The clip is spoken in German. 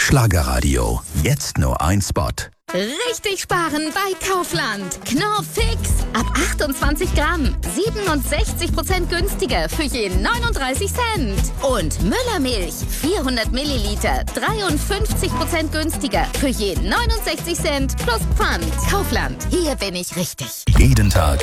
Schlagerradio. Jetzt nur ein Spot. Richtig sparen bei Kaufland. Knorr Fix. Ab 28 Gramm. 67% günstiger für je 39 Cent. Und Müllermilch. 400 Milliliter. 53% günstiger für je 69 Cent plus Pfand. Kaufland. Hier bin ich richtig. Jeden Tag